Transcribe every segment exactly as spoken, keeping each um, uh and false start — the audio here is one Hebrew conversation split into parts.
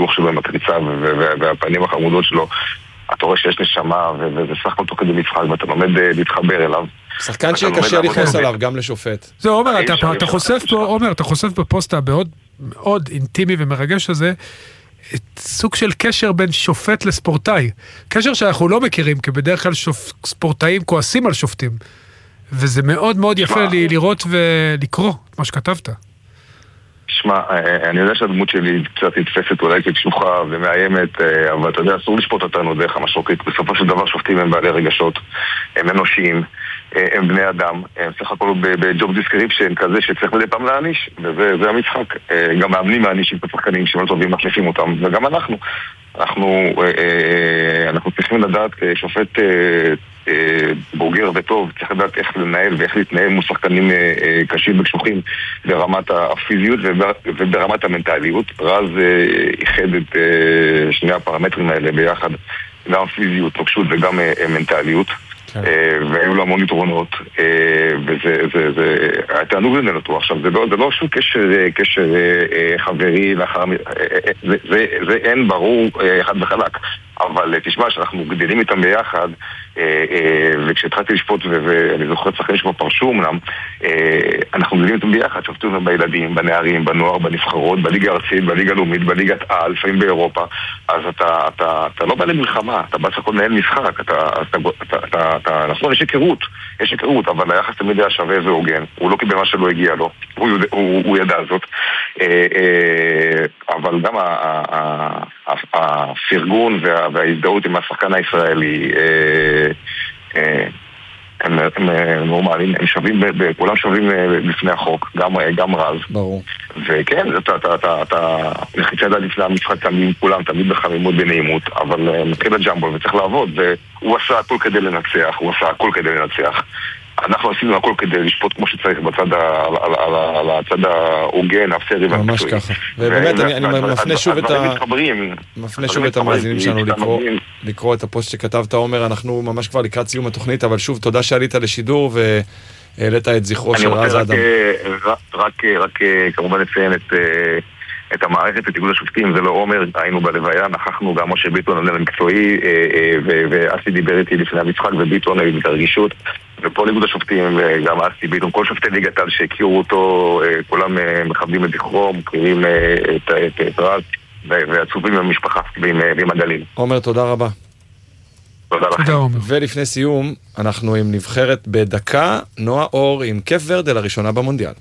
החיוך שלו עם הקריצה והפנים החמודות שלו, אתה רואה שיש נשמה, וזה סך הכל תוך כדי משחק, ואתה לומד להתחבר אליו. שחקן שקשה לכנס עליו, גם לשופט. זה עומר, אתה חושף פה, עומר, אתה חושף בפוסטה מאוד אינטימי ומרגש הזה, סוג של קשר בין שופט לספורטאי. קשר שאנחנו לא מכירים, כי בדרך כלל ספורטאים כועסים על שופטים. וזה מאוד מאוד יפה לי לראות ולקרוא מה שכתבת. שמע, אני יודע שהדמות שלי קצת נתפסת אולי כקשוחה ומאיימת, אבל אתה יודע, אסור לשפוט אותנו דרך המשרוקית. בסופו של דבר שופטים הם בעלי רגשות, הם אנושיים, הם בני אדם, הם סך הכל בג'וב דיסקריפשן כזה שצריך מדי פעם להעניש, וזה המשחק. גם מאמנים מענישים את השחקנים שהם לא טובים, מחליפים אותם, וגם אנחנו. אנחנו, אנחנו צריכים לדעת כשופט בוגר וטוב, צריך לדעת איך לנהל ואיך להתנהל מול שחקנים קשים וקשוחים ברמת הפיזיות וברמת המנטליות. רז איחד את שני הפרמטרים האלה ביחד, גם פיזיות, נוקשות וגם מנטליות, והיו לו המון יתרונות, וזה התענוג לנהל אותו. עכשיו, זה לא שום קשר חברי, זה אין ברור אחד וחלק, אבל תשמע שאנחנו גדלים איתם ביחד, וכשהתחלתי לשפוט, ואני זוכר שחקנים שכבר פרשו אמנם, אנחנו גדלים איתם ביחד, שופטים אותם בילדים, בנערים, בנוער, בנבחרות, בליגה הארצית, בליגה הלאומית, בליגת העל, לפעמים באירופה. אז אתה לא בא למלחמה, אתה בא סך לנהל משחק, אתה נכון, יש היכרות, יש היכרות, אבל היחס תמיד היה שווה והוגן, הוא לא קיבל מה שלא הגיע לו, הוא ידע זאת, אבל גם הפרגון וההזדהות עם השחקן הישראלי הם נורמליים, הם שווים, כולם שווים לפני החוק, גם רז. ברור. וכן, אתה לחיצה ידע לפני המשחק תמיד כולם, תמיד בחמימות בנעימות, אבל מתחיל הג'מבול וצריך לעבוד, והוא עשה הכל כדי לנצח, הוא עשה הכל כדי לנצח. אנחנו עשינו הכל כדי לשפוט כמו שצריך בצד על הצד ההוגן, הפסרי והמקצועי. ממש ככה. ובאמת אני מפנה שוב את ה... מפנה שוב את המאזינים שלנו לקרוא את הפוסט שכתבת, עומר, אנחנו ממש כבר לקראת סיום התוכנית, אבל שוב תודה שעלית לשידור והעלית את זכרו של רז אדם. רק כמובן לציין את... את המערכת, את איגוד השופטים, זה לא עומר, היינו בלוויה, נכחנו גם משה ביטון, המנהל המקצועי, ואסי דיבר איתי לפני המשחק, וביטון היו את הרגישות, ופה איגוד השופטים, גם אסי ביטון, כל שופטי ליגת העל שהכירו אותו, כולם מכבדים את זכרו, מכירים את רז, ועצובים עם המשפחה, ועם הגליל. עומר, תודה רבה. תודה לכם. ולפני סיום, אנחנו עם נבחרת בדקה, נועה אור עם קייפ ורדה לראשונה במונדיאל.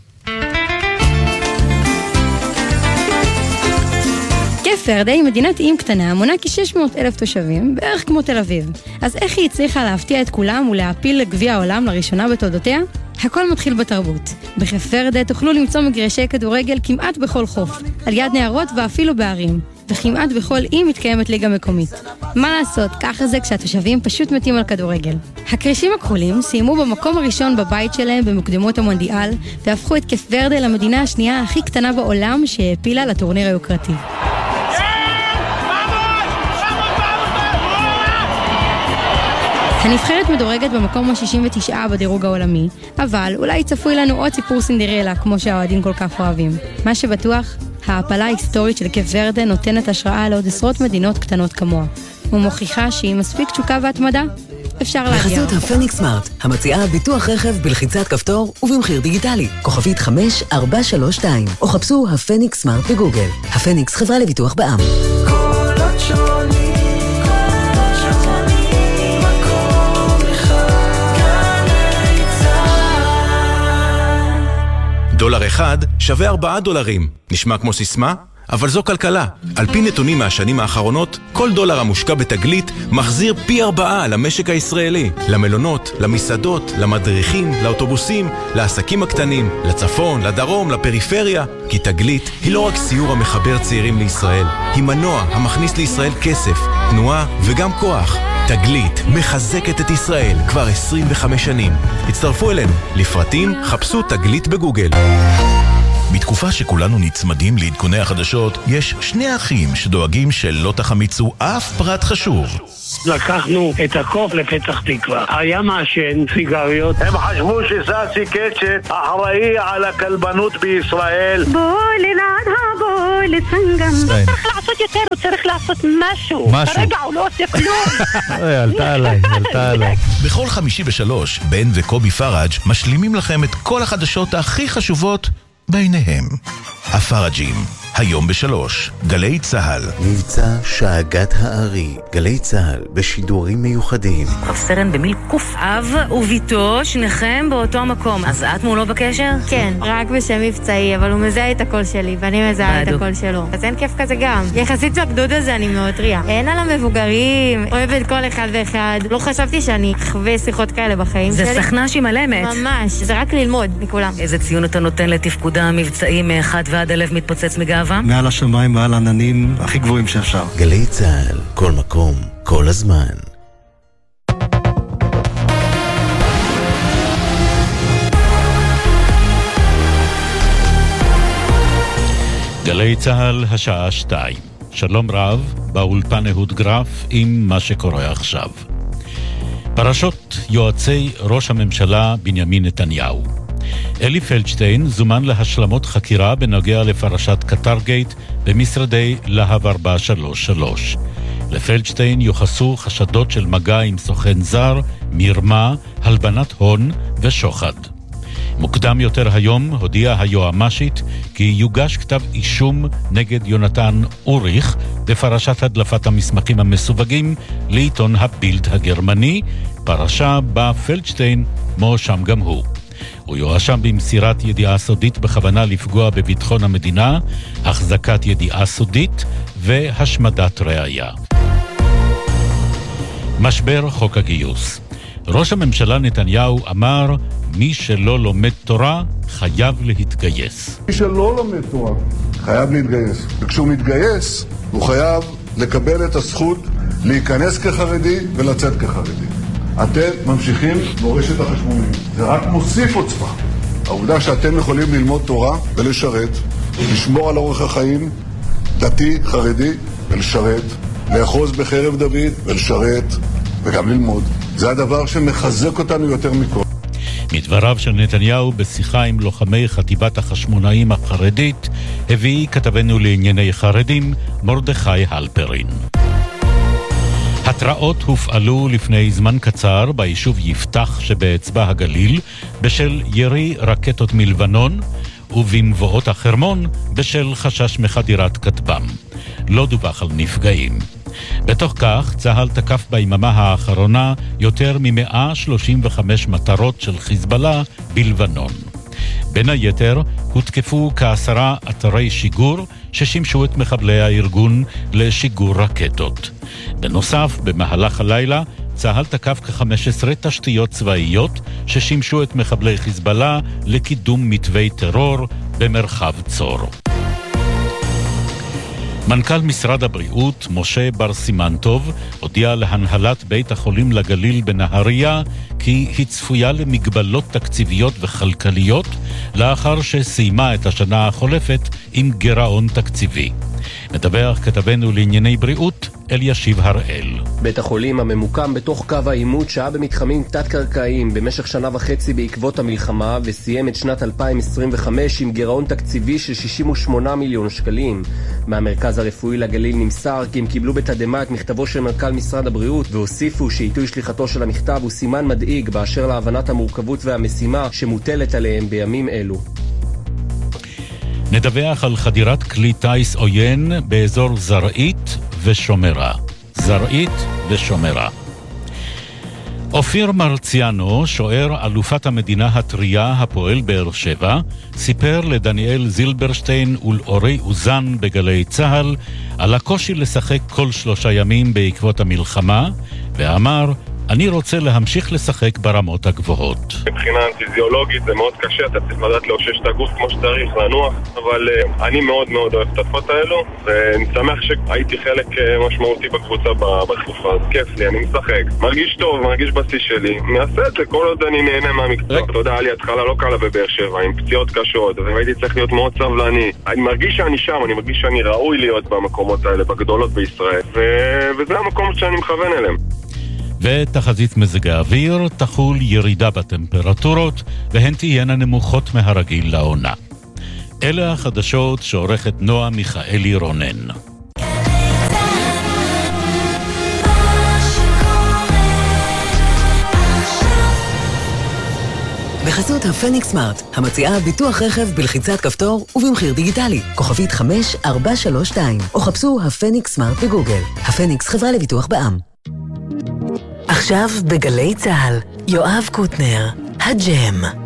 קייפ ורדה היא מדינת איים קטנה, מונה כ-שש מאות אלף תושבים, בערך כמו תל אביב. אז איך היא הצליחה להפתיע את כולם ולהפיל לגביע העולם לראשונה בתולדותיה? הכל מתחיל בתרבות. בקייפ ורדה תוכלו למצוא מגרשי כדורגל כמעט בכל חוף, על יד נהרות ואפילו בערים, וכמעט בכל אי מתקיימת ליגה מקומית. מה לעשות, ככה זה כשהתושבים פשוט מתים על כדורגל. הקרישים הכחולים סיימו במקום הראשון בבית שלהם במוקדמות המונדיאל, והפכו את קייפ ורדה למדינה השנייה הכי קטנה בעולם שהעפילה לטורניר היוקרתי. הנבחרת מדורגת במקום ה-שישים ותשע בדירוג העולמי, אבל אולי צפוי לנו עוד סיפור סינדרלה כמו שהאוהדים כל כך אוהבים. מה שבטוח, ההפלה ההיסטורית של קייפ ורדה נותנת השראה לעוד עשרות מדינות קטנות כמוה, ומוכיחה שהיא מספיק תשוקה והתמדה, אפשר להגיע. בחסות הפניקס סמארט, המציעה ביטוח רכב בלחיצת כפתור ובמחיר דיגיטלי, כוכבית חמש ארבע שלוש שתיים, או חפשו הפניקס סמארט בגוגל. הפניקס חברה לביטוח בע"מ. קולות שונים דולר אחד שווה ארבעה דולרים. נשמע כמו סיסמה? אבל זו כלכלה. על פי נתונים מהשנים האחרונות, כל דולר המושקע בתגלית מחזיר פי ארבעה למשק הישראלי. למלונות, למסעדות, למדריכים, לאוטובוסים, לעסקים הקטנים, לצפון, לדרום, לפריפריה. כי תגלית היא לא רק סיור המחבר צעירים לישראל, היא מנוע המכניס לישראל כסף, תנועה וגם כוח. תגלית מחזקת את ישראל כבר עשרים וחמש שנים. הצטרפו אלינו. לפרטים חפשו תגלית בגוגל. בתקופה שכולנו נצמדים לעדכוני החדשות, יש שני אחים שדואגים שלא תחמיצו אף פרט חשוב. לקחנו את הקוף לפתח תקווה. היה מעשן סיגריות. הם חשבו שסאסי קצ'ט אחראי על הכלבנות בישראל. בוא לנעד הבוא לסנגם. צריך לעשות יותר. לעשות משהו. משהו. כרגע הוא לא עושה כלום. עלתה עליי, עלתה עליי. בכל חמישי בשלוש, בן וקובי פראג' משלימים לכם את כל החדשות הכי חשובות ביניהם. הפראג'ים, היום בשלוש, גלי צהל. מבצע שאגת הארי, גלי צהל בשידורים מיוחדים. רב סרן במיל קוף. אב וביתו, שניכם באותו מקום. אז את מולו בקשר? כן, רק בשם מבצעי, אבל הוא מזהה את הקול שלי, ואני מזהה את הקול שלו. אז אין כיף כזה גם. יחסית לגדוד הזה אני מאוד טריה. אין על המבוגרים, אוהבת כל אחד ואחד. לא חשבתי שאני אחווה שיחות כאלה בחיים זה שלי. זה סכנה שהיא מלמת. ממש, זה רק ללמוד מכולם. איזה ציון אתה נותן לתפקודה המבצעי מאחד ועד הלב מתפוצץ מגאווה? מעל השמיים, מעל העננים, הכי גבוהים שאפשר. גלי צהל, כל מקום, כל הזמן. גלי צהל, השעה שתיים. שלום רב, באולפן אהוד גרף עם מה שקורה עכשיו. פרשות יועצי ראש הממשלה בנימין נתניהו. אלי פלדשטיין זומן להשלמות חקירה בנוגע לפרשת קטרגייט במשרדי להב ארבע שלוש שלוש. לפלדשטיין יוחסו חשדות של מגע עם סוכן זר, מרמה, הלבנת הון ושוחד. מוקדם יותר היום הודיעה היועמ"שית כי יוגש כתב אישום נגד יונתן אוריך בפרשת הדלפת המסמכים המסווגים לעיתון הבילד הגרמני, פרשה בה פלדשטיין מואשם גם הוא. הוא יואשם במסירת ידיעה סודית בכוונה לפגוע בביטחון המדינה, החזקת ידיעה סודית והשמדת ראיה. משבר חוק הגיוס. ראש הממשלה נתניהו אמר, מי שלא לומד תורה חייב להתגייס. מי שלא לומד תורה חייב להתגייס. וכשהוא מתגייס, הוא חייב לקבל את הזכות להיכנס כחרדי ולצאת כחרדי. אתם ממשיכים מורשת החשמונאים. זה רק מוסיף עוצמה. העובדה שאתם יכולים ללמוד תורה ולשרת, לשמור על אורח החיים דתי, חרדי ולשרת, לאחוז בחרב דוד ולשרת וגם ללמוד. זה הדבר שמחזק אותנו יותר מכל. מדבריו של נתניהו בשיחה עם לוחמי חטיבת החשמונאים החרדית, הביא כתבנו לענייני חרדים מרדכי הלפרין. התראות הופעלו לפני זמן קצר ביישוב יפתח שבאצבע הגליל בשל ירי רקטות מלבנון ובמבואות החרמון בשל חשש מחדירת כטב"ם. לא דווח על נפגעים. בתוך כך צה"ל תקף ביממה האחרונה יותר מ-מאה שלושים וחמש מטרות של חיזבאללה בלבנון. בין היתר הותקפו כעשרה אתרי שיגור ששימשו את מחבלי הארגון לשיגור רקטות. בנוסף, במהלך הלילה צה"ל תקף כ-חמש עשרה תשתיות צבאיות ששימשו את מחבלי חיזבאללה לקידום מתווי טרור במרחב צור. מנכ"ל משרד הבריאות, משה בר סימנטוב, הודיע להנהלת בית החולים לגליל בנהריה כי היא צפויה למגבלות תקציביות וכלכליות לאחר שסיימה את השנה החולפת עם גירעון תקציבי. מדווח כתבנו לענייני בריאות אלישיב הראל. בית החולים הממוקם בתוך קו העימות שהיה במתחמים תת-קרקעיים במשך שנה וחצי בעקבות המלחמה וסיים את שנת אלפיים עשרים וחמש עם גירעון תקציבי של שישים ושמונה מיליון שקלים. מהמרכז הרפואי לגליל נמסר כי הם קיבלו בתדהמה את מכתבו של מנכ"ל משרד הבריאות והוסיפו שעיתוי שליחתו של המכתב הוא סימן מדאיג באשר להבנת המורכבות והמשימה שמוטלת עליהם בימים אלו. נדווח על חדירת כלי טייס עוין באזור זרעית ושומרה. זרעית ושומרה. אופיר מרציאנו, שוער אלופת המדינה הטריה הפועל באר שבע, סיפר לדניאל זילברשטיין ולאורי אוזן בגלי צהל על הקושי לשחק כל שלושה ימים בעקבות המלחמה, ואמר, אני רוצה להמשיך לשחק ברמות הגבוהות. מבחינה פיזיולוגית זה מאוד קשה, אתה צריך לדעת לאושש את הגוף כמו שצריך, לנוח, אבל uh, אני מאוד מאוד אוהב את התקופות האלו, ואני שמח שהייתי חלק uh, משמעותי בקבוצה בתקופה, אז כיף לי, אני משחק, מרגיש טוב, מרגיש בשיא שלי, נעשה את זה כל עוד אני נהנה מהמקצוע. אתה יודע, היה לי התחלה לא קלה בבאר שבע, עם פציעות קשות, אז הייתי צריך להיות מאוד סבלני. אני מרגיש שאני שם, אני מרגיש שאני ראוי להיות במקומות האלה, בגדולות בישראל, ו... וזה המקום שאני מכוון אליהם. ותחזית מזג האוויר תחול ירידה בטמפרטורות והן תהיינה נמוכות מהרגיל לעונה. אלה החדשות שעורכת נועה מיכאלי רונן. בחסות הפניקס סמארט, המציעה ביטוח רכב בלחיצת כפתור ובמחיר דיגיטלי. כוכבית חמש ארבע שלוש שתיים, או חפשו הפניקס סמארט בגוגל. הפניקס חברה לביטוח בע"מ. עכשיו בגלי צהל, יואב קוטנר, הג'ם.